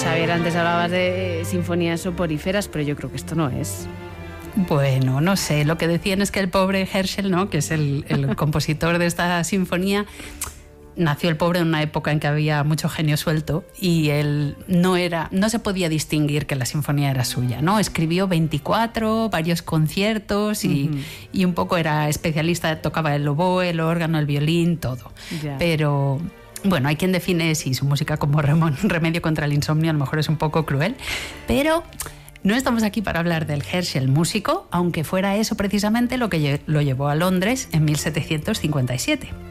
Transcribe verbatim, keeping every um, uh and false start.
Xavier, antes hablabas de sinfonías soporíferas, pero yo creo que esto no es. Bueno, no sé, lo que decían es que el pobre Herschel, ¿no?, que es el, el compositor de esta sinfonía, nació el pobre en una época en que había mucho genio suelto y él no era, no se podía distinguir que la sinfonía era suya, ¿no? Escribió veinticuatro, varios conciertos y, uh-huh. y un poco era especialista, tocaba el oboe, el órgano, el violín, todo. Yeah. Pero bueno, hay quien define sí, su música como remedio contra el insomnio, a lo mejor es un poco cruel, pero no estamos aquí para hablar del Herschel músico, aunque fuera eso precisamente lo que lo llevó a Londres en mil setecientos cincuenta y siete.